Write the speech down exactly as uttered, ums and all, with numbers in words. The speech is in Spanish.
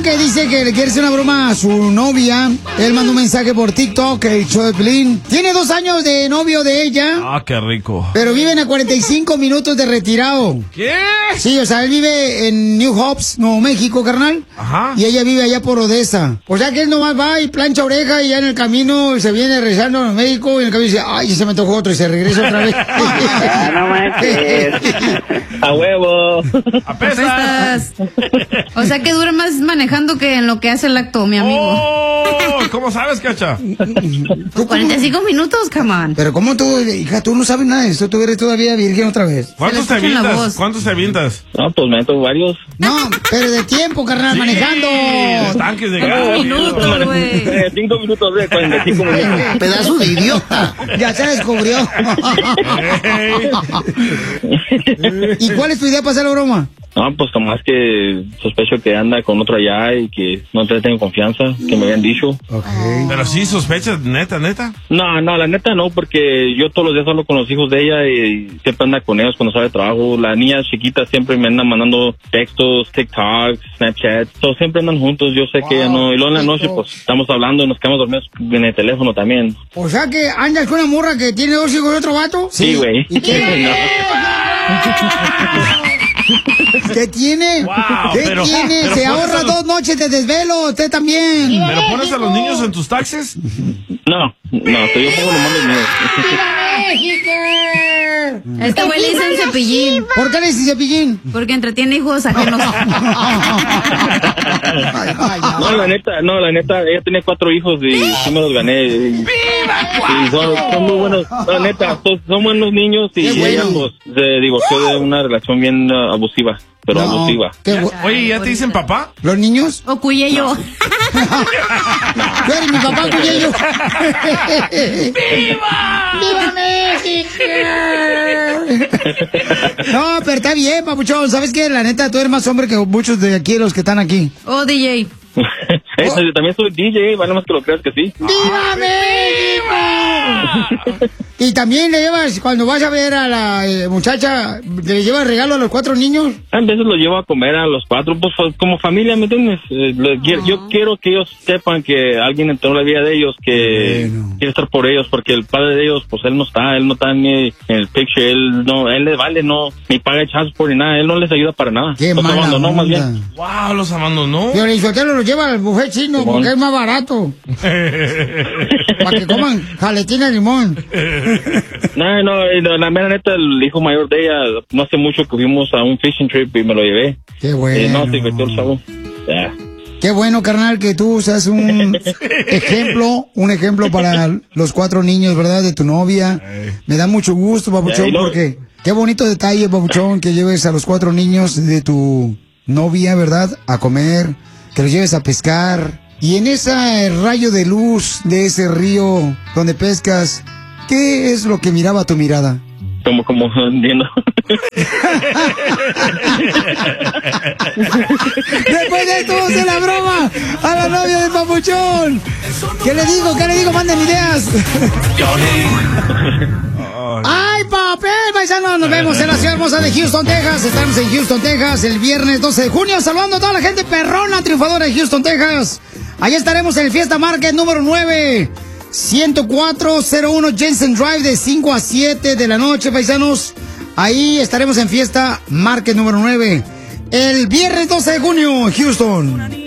que dice que le quiere hacer una broma a su novia. Él mandó un mensaje por TikTok, el show de Piolín. Tiene dos años de novio de ella. Ah, qué rico. Pero viven a cuarenta y cinco minutos de retirado. ¿Qué? Sí, o sea, él vive en New Hops, Nuevo México, carnal. Ajá. Y ella vive allá por Odessa. O sea que él nomás va y plancha oreja y ya en el camino se viene rezando a México y en el camino dice, ay, se me antojó otro y se regresa otra vez. Ah, no manches. A huevo. ¡Apestas! O sea que dura más manejando que en lo que hace el acto, mi amigo. Oh, ¿cómo sabes, Cacha? Pues cuarenta y cinco minutos, come on. Pero ¿cómo tú, hija, tú no sabes nada de esto? Tú eres todavía virgen otra vez. ¿Cuántos te avientas? ¿Cuántos te avientas? No, pues me meto varios. No, pero de tiempo, carnal, Sí, manejando. tanques de Cinco gas. minutos, güey. Eh, cinco minutos de cuarenta y cinco minutos. Pedazo de idiota. Ya se descubrió. ¿Y cuál es tu idea para hacer la broma? No, pues nomás que sospecho que anda con otro allá y que no te tengo confianza, que me habían dicho. Okay. Pero sí sospechas, neta, neta. No, no, la neta no, porque yo todos los días hablo con los hijos de ella y siempre anda con ellos cuando sale de trabajo. La niña chiquita siempre me anda mandando textos, TikToks, Snapchat. So, siempre andan juntos, yo sé Wow, que ella no. Y luego en la noche, rico. pues estamos hablando, nos quedamos dormidos en el teléfono también. O sea que andas con una morra que tiene dos hijos de otro vato. Sí, güey. ¿Y qué? No. ¿Qué tiene? Wow, ¿Qué pero- tiene? pero Se pones ahorra a los- dos noches de desvelo, usted también. ¿Pero pones a los niños en tus taxis? No, no, que yo pongo los mandos míos. Este güey le dicen cepillín. ¿Por qué le dices cepillín? Porque entretiene hijos ajenos. No, la neta, no, la neta, ella tenía cuatro hijos y sí me los gané. Y, y son, son muy buenos, la neta, son, son buenos niños y Qué bueno. ella pues se divorció de una relación bien uh, abusiva, pero No, abusiva. qué bu- Oye, ¿ya te dicen papá? ¿Los niños? O cuyello. Tú eres mi papá, Cuyello. ¡Viva! ¡Viva México! No, pero está bien, papuchón. ¿Sabes qué? La neta, tú eres más hombre que muchos de aquí, los que están aquí. O D J. Eh, también soy D J, vale más que lo creas que sí. ¡Viva México! Y también le llevas, cuando vas a ver a la eh, muchacha, ¿le llevas regalo a los cuatro niños? A veces los llevo a comer a los cuatro, pues fa- como familia, ¿me entiendes? Eh, le- quiero- Yo quiero que ellos sepan que alguien entró en la vida de ellos, que Bueno. quiere estar por ellos, porque el padre de ellos, pues él no está, él no está ni en el picture, él no, él le vale, no, ni paga el child support ni nada, él no les ayuda para nada. ¡Qué Los mala abandonó más onda! bien. Wow, los abandonó. Yo le digo, usted los lleva al buffet chino Simón. porque es más barato. Para que coman jaletina de limón. No, no, y la, la mera neta, el hijo mayor de ella, no hace mucho que fuimos a un fishing trip y me lo llevé. Qué Y bueno. no, se divirtió el chavo. Ya. Qué bueno, carnal, que tú seas un ejemplo, un ejemplo para los cuatro niños, ¿verdad? De tu novia. Me da mucho gusto, Ya, papuchón, y luego- porque qué bonito detalle, papuchón, que lleves a los cuatro niños de tu novia, ¿verdad? A comer, que los lleves a pescar. Y en ese rayo de luz de ese río donde pescas, ¿qué es lo que miraba tu mirada? Como, como, entiendo. Después de esto, vamos a la broma a la novia del papuchón. ¿Qué le digo? ¿Qué le digo? Manden ideas. ¡Ay, papel, paisano! Nos vemos en la ciudad hermosa de Houston, Texas. Estamos en Houston, Texas, el viernes doce de junio. Saludando a toda la gente perrona, triunfadora de Houston, Texas. Allá estaremos en el Fiesta Market número nueve. ciento cuatro cero uno Jensen Drive de cinco a siete de la noche, paisanos. Ahí estaremos en Fiesta Market número nueve. El viernes doce de junio, Houston.